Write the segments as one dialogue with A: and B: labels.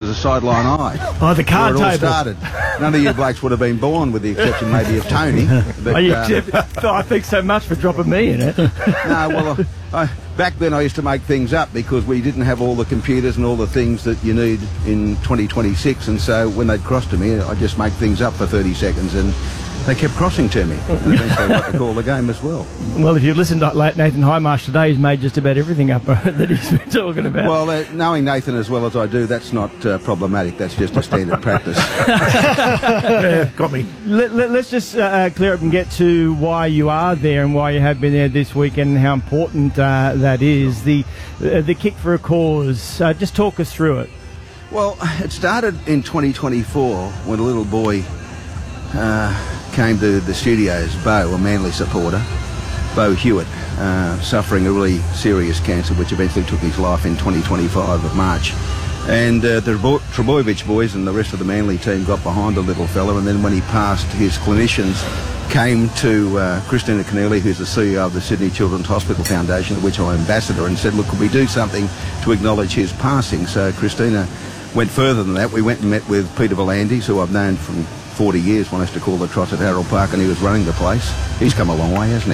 A: a sideline eye.
B: Oh, the card
A: table.
B: Started.
A: None of you blokes would have been born, with the exception maybe of Tony. But,
B: I think so much for dropping me in it.
A: No, well, back then I used to make things up because we didn't have all the computers and all the things that you need in 2026, and so when they'd cross to me, I'd just make things up for 30 seconds, and they kept crossing to me. And eventually I got to call the game as well.
B: Well, if you listened to Nathan Highmarsh today, he's made just about everything up that he's been talking about.
A: Well, knowing Nathan as well as I do, that's not problematic. That's just a standard practice.
B: Yeah, got me. Let's just clear up and get to why you are there and why you have been there this weekend and how important that is. The Kick for a Cause. Just talk us through it.
A: Well, it started in 2024 when a little boy came to the studios, Bo, a Manly supporter, Bo Hewitt, suffering a really serious cancer which eventually took his life in 2025 of March. And the Trebojevic boys and the rest of the Manly team got behind the little fella, and then when he passed, his clinicians came to Christina Keneally, who's the CEO of the Sydney Children's Hospital Foundation, of which I'm ambassador, and said, look, could we do something to acknowledge his passing? So Christina went further than that. We went and met with Peter Volandis, who I've known from 40 years, when I used to call the trot at Harold Park, and he was running the place. He's come a long way, hasn't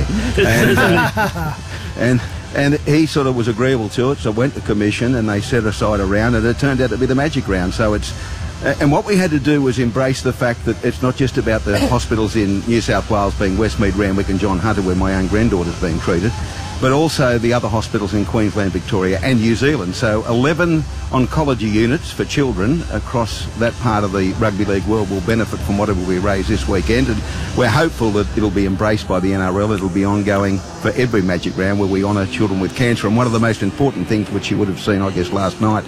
A: he? And he sort of was agreeable to it, so went to commission, and they set aside a round, and it turned out to be the Magic Round. So it's and what we had to do was embrace the fact that it's not just about the hospitals in New South Wales, being Westmead, Randwick and John Hunter, where my own granddaughter's being treated, but also the other hospitals in Queensland, Victoria and New Zealand. So 11 oncology units for children across that part of the rugby league world will benefit from whatever we raise this weekend, and we're hopeful that it'll be embraced by the NRL. It'll be ongoing for every Magic Round where we honour children with cancer. And one of the most important things, which you would have seen, I guess, last night,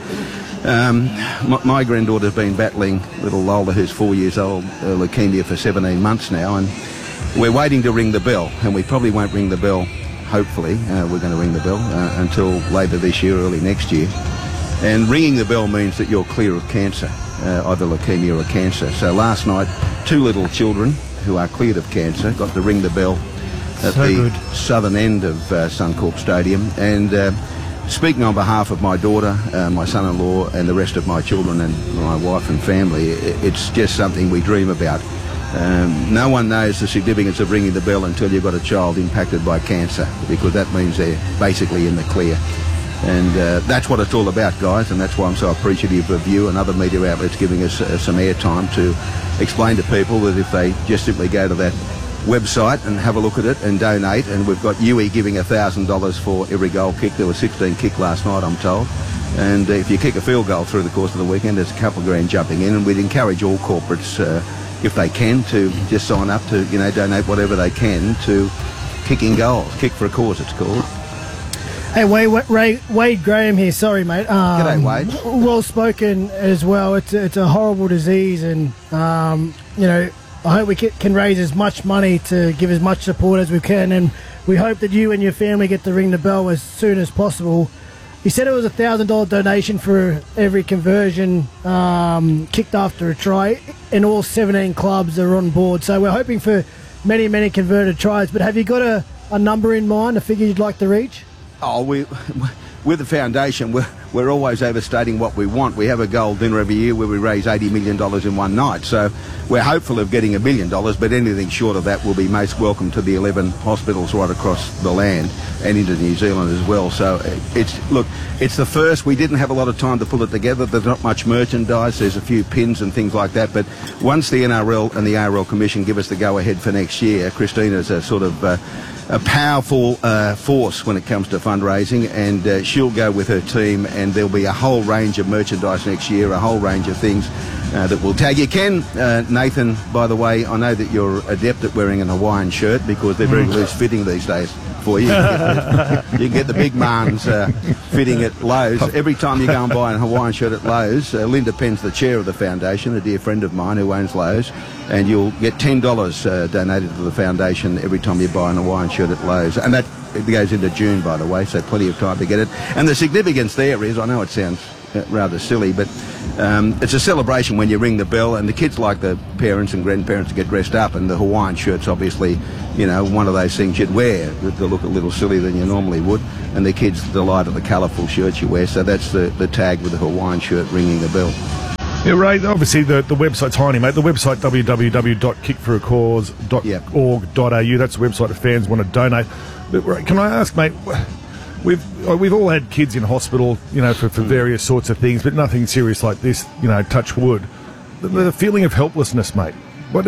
A: my granddaughter's been battling, little Lola, who's 4 years old, leukaemia for 17 months now, and we're waiting to ring the bell, and we probably won't ring the bell. Hopefully, we're going to ring the bell until later this year, early next year. And ringing the bell means that you're clear of cancer, either leukemia or cancer. So last night, 2 little children who are cleared of cancer got to ring the bell at southern end of Suncorp Stadium. And speaking on behalf of my daughter, my son-in-law and the rest of my children and my wife and family, it's just something we dream about. No one knows the significance of ringing the bell until you've got a child impacted by cancer, because that means they're basically in the clear. And that's what it's all about, guys, and that's why I'm so appreciative of you and other media outlets giving us some airtime to explain to people that if they just simply go to that website and have a look at it and donate, and we've got UE giving $1,000 for every goal kick. There were 16 kicked last night, I'm told. And if you kick a field goal through the course of the weekend, there's a couple of grand jumping in, and we'd encourage all corporates, if they can, to just sign up to, donate whatever they can to kicking goals. Kick for a Cause, it's called.
C: Hey, Wade Graham here. Sorry, mate.
A: G'day, Wade.
C: Well spoken as well. It's a horrible disease, and I hope we can raise as much money to give as much support as we can, and we hope that you and your family get to ring the bell as soon as possible. He said it was a $1,000 donation for every conversion kicked after a try, and all 17 clubs are on board. So we're hoping for many, many converted tries. But have you got a number in mind, a figure you'd like to reach?
A: Oh, with the foundation, we're always overstating what we want. We have a goal dinner every year where we raise $80 million in one night. So we're hopeful of getting $1 million, but anything short of that will be most welcome to the 11 hospitals right across the land and into New Zealand as well. So it's the first. We didn't have a lot of time to pull it together. There's not much merchandise. There's a few pins and things like that. But once the NRL and the ARL Commission give us the go-ahead for next year, Christina's a sort of a powerful force when it comes to fundraising, and she'll go with her team, and there'll be a whole range of merchandise next year, a whole range of things that we'll tag. You can, Nathan, by the way, I know that you're adept at wearing an Hawaiian shirt because they're very loose fitting these days for you. You can get the big mans fitting at Lowe's. Every time you go and buy a Hawaiian shirt at Lowe's, Linda Penn's the chair of the foundation, a dear friend of mine who owns Lowe's, and you'll get $10 donated to the foundation every time you buy an Hawaiian shirt at Lowe's. And that goes into June, by the way, so plenty of time to get it. And the significance there is, I know it sounds rather silly, but it's a celebration when you ring the bell, and the kids like the parents and grandparents to get dressed up, and the Hawaiian shirt's obviously, one of those things you'd wear to look a little sillier than you normally would, and the kids delight at the colourful shirts you wear, so that's the tag with the Hawaiian shirt, ringing the bell.
D: Yeah, Ray, obviously the website's tiny, mate. The website, www.kickforacause.org.au. That's the website if fans want to donate. But, Ray, can I ask, mate, we've all had kids in hospital, for various sorts of things, but nothing serious like this, touch wood. The feeling of helplessness, mate. If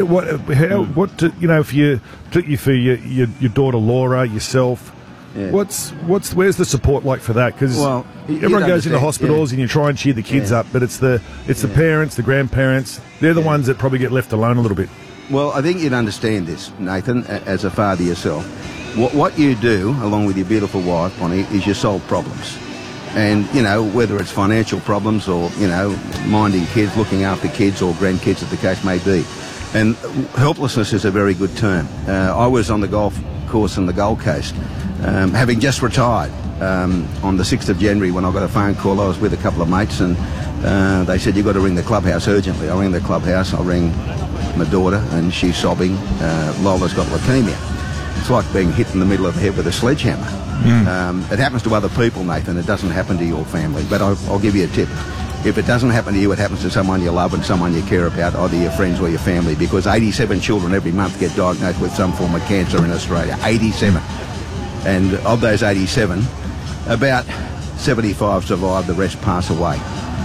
D: you particularly for your daughter Laura, yourself, where's the support like for that? Because everyone goes into hospitals and you try and cheer the kids up, but it's the parents, the grandparents, they're the ones that probably get left alone a little bit.
A: Well, I think you'd understand this, Nathan, as a father yourself. What you do, along with your beautiful wife, Bonnie, is you solve problems. And, whether it's financial problems or, minding kids, looking after kids or grandkids, as the case may be. And helplessness is a very good term. I was on the golf course in the Gold Coast, having just retired on the 6th of January when I got a phone call. I was with a couple of mates and they said, you've got to ring the clubhouse urgently. I rang the clubhouse, I rang my daughter and she's sobbing. Lola's got leukemia. It's like being hit in the middle of the head with a sledgehammer. It happens to other people, Nathan. It doesn't happen to your family. But I'll give you a tip. If it doesn't happen to you, it happens to someone you love and someone you care about, either your friends or your family, because 87 children every month get diagnosed with some form of cancer in Australia. 87. And of those 87, about 75 survive, the rest pass away.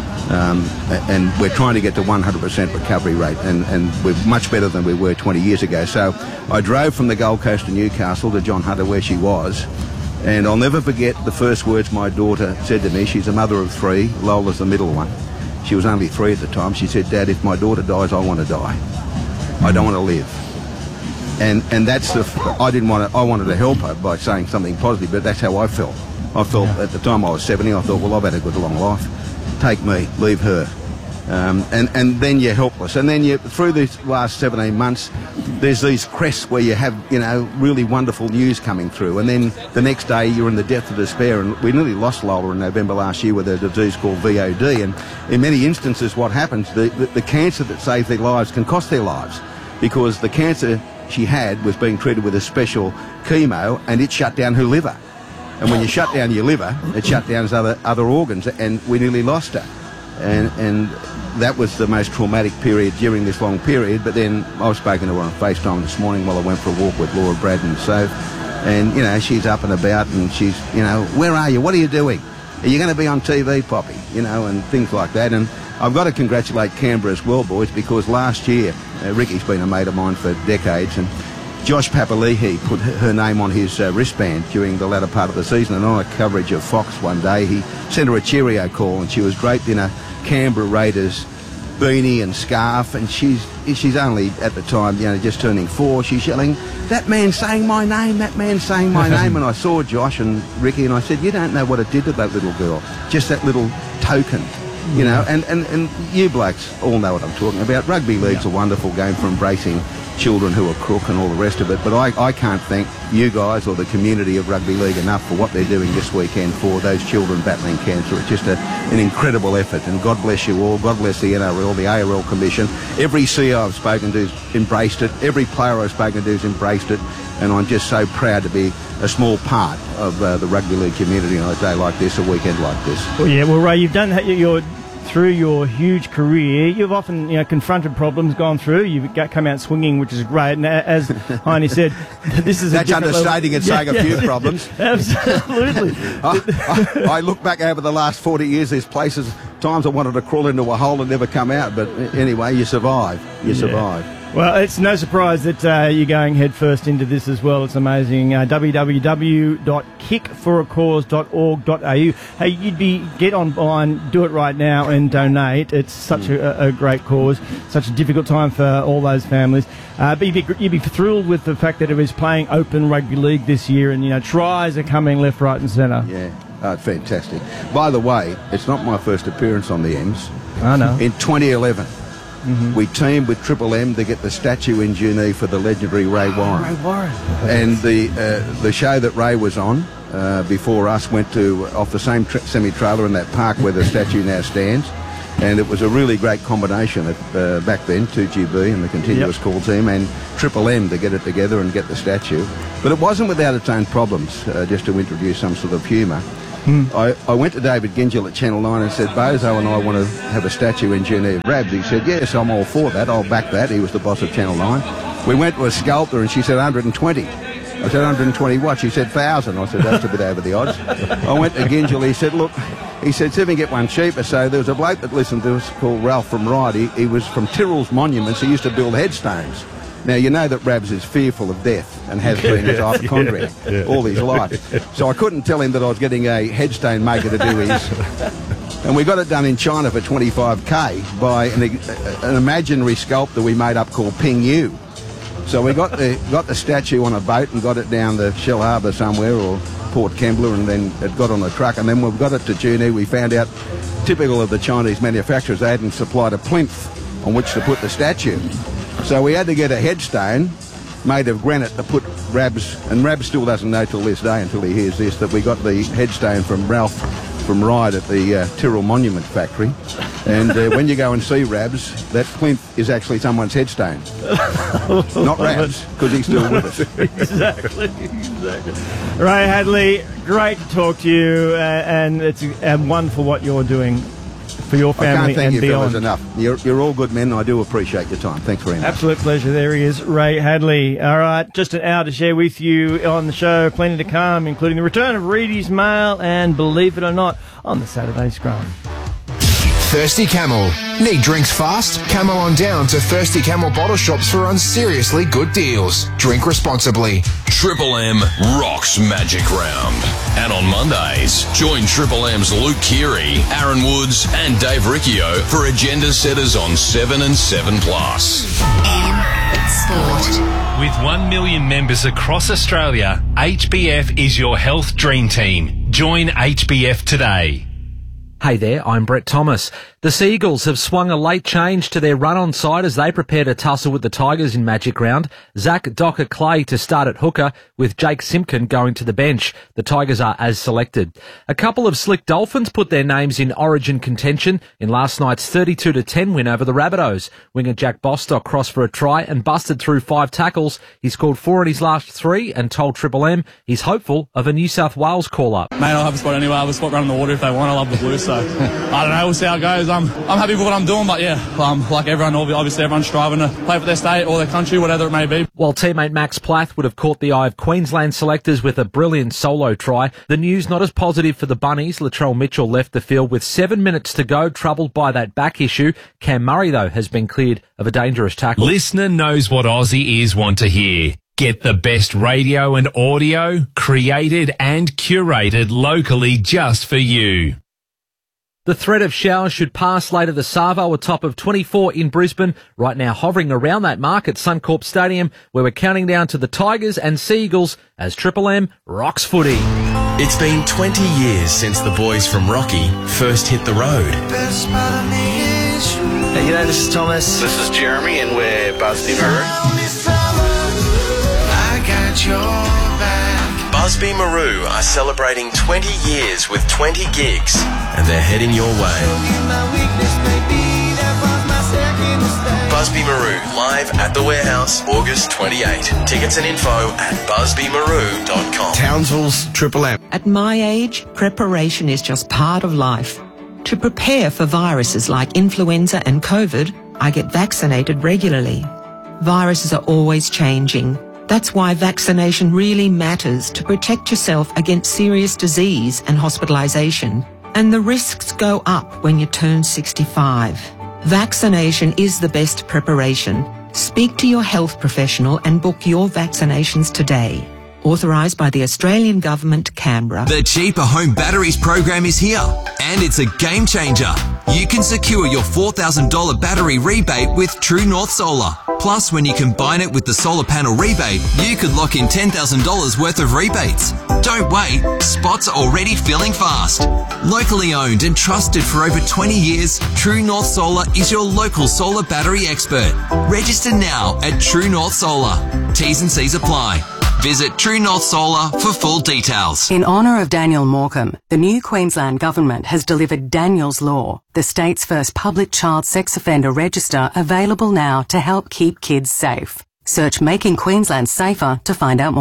A: And we're trying to get to 100% recovery rate, and we're much better than we were 20 years ago. So I drove from the Gold Coast to Newcastle to John Hunter, where she was, and I'll never forget the first words my daughter said to me. She's a mother of 3. Lola's the middle one. She was only 3 at the time. She said, Dad, if my daughter dies, I want to die. I don't want to live. And that's I wanted to help her by saying something positive, but that's how I felt. I felt at the time I was 70, I thought, well, I've had a good long life. Take me, leave her. And then you're helpless. And then through these last 17 months, there's these crests where you have, really wonderful news coming through. And then the next day you're in the depth of despair. And we nearly lost Lola in November last year with a disease called VOD. And in many instances what happens, the cancer that saves their lives can cost their lives, because the cancer she had was being treated with a special chemo and it shut down her liver. And when you shut down your liver, it shut down other organs, and we nearly lost her. And that was the most traumatic period during this long period. But then I was speaking to her on FaceTime this morning while I went for a walk with Laura, Brad and Soph. And, she's up and about and she's, where are you? What are you doing? Are you going to be on TV, Poppy? And things like that. And I've got to congratulate Canberra as well, boys, because last year, Ricky's been a mate of mine for decades, and Josh Papali'i put her name on his wristband during the latter part of the season, and on a coverage of Fox one day, he sent her a cheerio call, and she was draped in a Canberra Raiders beanie and scarf, and she's only at the time, just turning 4. She's yelling, "That man's saying my name, that man's saying my name." And I saw Josh and Ricky, and I said, you don't know what it did to that little girl, just that little token. And you blokes all know what I'm talking about. Rugby league's a wonderful game for embracing children who are crook and all the rest of it, but I can't thank you guys or the community of rugby league enough for what they're doing this weekend for those children battling cancer. It's just an incredible effort, and God bless you all. God bless the NRL, the ARL Commission. Every CEO I've spoken to has embraced it. Every player I've spoken to has embraced it, and I'm just so proud to be a small part of the rugby league community on a day like this, a weekend like this.
B: Well, Ray, you've done through your huge career, you've often confronted problems, gone through. You've come out swinging, which is great. And as Heine said, this is
A: that's understating and saying a few problems.
B: Absolutely.
A: I look back over the last 40 years. There's times I wanted to crawl into a hole and never come out. But anyway, you survive. You survive.
B: Well, it's no surprise that you're going head first into this as well. It's amazing. www.kickforacause.org.au. Hey, get online, do it right now and donate. It's such a great cause, such a difficult time for all those families. But you'd be thrilled with the fact that it was playing Open Rugby League this year, and tries are coming left, right and centre.
A: Yeah, fantastic. By the way, it's not my first appearance on the M's.
B: I know.
A: In 2011. We teamed with Triple M to get the statue in Junee for the legendary Ray Warren.
B: Ray Warren.
A: And the show that Ray was on before us went off the same semi-trailer in that park where the statue now stands. And it was a really great combination back then, 2GB and the continuous call team and Triple M to get it together and get the statue. But it wasn't without its own problems, just to introduce some sort of humour. I went to David Gingell at Channel 9 and said, Bozo and I want to have a statue in Geneva of Rabs. He said, yes, I'm all for that. I'll back that. He was the boss of Channel 9. We went to a sculptor and she said 120. I said, 120 what? She said 1,000. I said, that's a bit over the odds. I went to Gingell. He said, look, he said, see if we can get one cheaper. So there was a bloke that listened to us called Ralph from Ryde. He was from Tyrrell's Monuments. He used to build headstones. Now, you know that Rabs is fearful of death and has been as hypochondriac all his life. So I couldn't tell him that I was getting a headstone maker to do his. And we got it done in China for 25k by an imaginary sculptor we made up called Ping Yu. So we got the statue on a boat and got it down to Shell Harbour somewhere or Port Kembla, and then it got on a truck. And then when we got it to Geneva, we found out, typical of the Chinese manufacturers, they hadn't supplied a plinth on which to put the statue. So we had to get a headstone made of granite to put Rabs, and Rabs still doesn't know till this day, until he hears this, that we got the headstone from Ralph from Ryde at the Tyrrell Monument Factory. And when you go and see Rabs, that plinth is actually someone's headstone. Not Rabs, because he's still with us.
B: Exactly. Ray Hadley, great to talk to you, and it's wonderful what you're doing for your family
A: I can't thank
B: and
A: you
B: beyond.
A: fellas enough. You're all good men. I do appreciate your time. Thanks very much.
B: Absolute pleasure. There he is, Ray Hadley. All right, just an hour to share with you on the show. Plenty to come, including the return of Reedy's Mail and, believe it or not, on the Saturday Scrum.
E: Thirsty Camel. Need drinks fast? Camo on down to Thirsty Camel bottle shops for on seriously good deals. Drink responsibly.
F: Triple M rocks Magic Round. And on Mondays, join Triple M's Luke Keary, Aaron Woods and Dave Riccio for agenda setters on 7 and 7 Plus.
G: Sport.
H: With 1 million members across Australia, HBF is your health dream team. Join HBF today.
I: Hey there, I'm Brett Thomas. The Seagulls have swung a late change to their run on side as they prepare to tussle with the Tigers in Magic Round. Zach Docker-Clay to start at hooker, with Jake Simpkin going to the bench. The Tigers are as selected. A couple of slick Dolphins put their names in Origin contention in last night's 32-10 win over the Rabbitohs. Winger Jack Bostock crossed for a try and busted through 5 tackles. He scored 4 in his last 3 and told Triple M he's hopeful of a New South Wales call-up.
J: Mate, I'll have a spot anyway. I'll have a spot running the water if they want. I love the Blues, so I don't know. We'll see how it goes. I'm happy with what I'm doing, but yeah, like everyone, obviously everyone's striving to play for their state or their country, whatever it may be.
I: While teammate Max Plath would have caught the eye of Queensland selectors with a brilliant solo try, the news not as positive for the Bunnies. Latrell Mitchell left the field with 7 minutes to go, troubled by that back issue. Cam Murray, though, has been cleared of a dangerous tackle.
H: Listener knows what Aussie ears want to hear. Get the best radio and audio created and curated locally just for you.
I: The threat of showers should pass later this Savo, a top of 24 in Brisbane. Right now hovering around that mark at Suncorp Stadium, where we're counting down to the Tigers and Seagulls as Triple M rocks footy.
K: It's been 20 years since the boys from Rocky first hit the road.
L: Hey, g'day, this is Thomas.
M: This is Jeremy, and we're Busby Maroon.
K: I got your back. Busby Maroon are celebrating 20 years with 20 gigs, and they're heading your way. Busby Maroon live at the Warehouse, August 28. Tickets and info at busbymaroon.com.
E: Townsville's Triple M.
N: At my age, preparation is just part of life. To prepare for viruses like influenza and COVID, I get vaccinated regularly. Viruses are always changing. That's why vaccination really matters, to protect yourself against serious disease and hospitalisation. And the risks go up when you turn 65. Vaccination is the best preparation. Speak to your health professional and book your vaccinations today. Authorised by the Australian Government, Canberra.
O: The Cheaper Home Batteries program is here, and it's a game changer. You can secure your $4,000 battery rebate with True North Solar. Plus, when you combine it with the solar panel rebate, you could lock in $10,000 worth of rebates. Don't wait, spots are already filling fast. Locally owned and trusted for over 20 years, True North Solar is your local solar battery expert. Register now at True North Solar. T's and C's apply. Visit True North Solar for full details.
P: In honour of Daniel Morecambe, the new Queensland Government has delivered Daniel's Law, the state's first public child sex offender register, available now to help keep kids safe. Search Making Queensland Safer to find out more.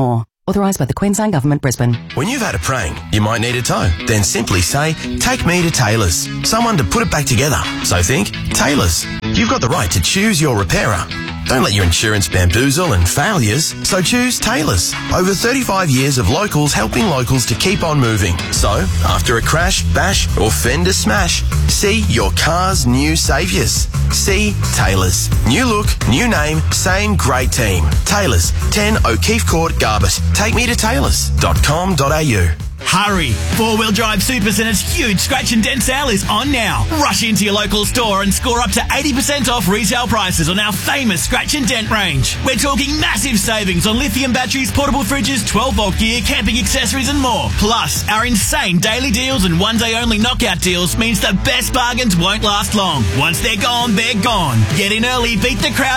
P: Authorised by the Queensland Government, Brisbane.
K: When you've had a prank, you might need a tow. Then simply say, take me to Taylor's. Someone to put it back together. So think Taylor's. You've got the right to choose your repairer. Don't let your insurance bamboozle and failures, so choose Taylor's. Over 35 years of locals helping locals to keep on moving. So, after a crash, bash or fender smash, see your car's new saviours. See Taylor's. New look, new name, same great team. Taylor's, 10 O'Keefe Court, Garbett. Take me to taylors.com.au.
L: Hurry! Four-wheel drive Super Centre's huge scratch and dent sale is on now. Rush into your local store and score up to 80% off retail prices on our famous scratch and dent range. We're talking massive savings on lithium batteries, portable fridges, 12-volt gear, camping accessories and more. Plus, our insane daily deals and one-day-only knockout deals means the best bargains won't last long. Once they're gone, they're gone. Get in early, beat the crowd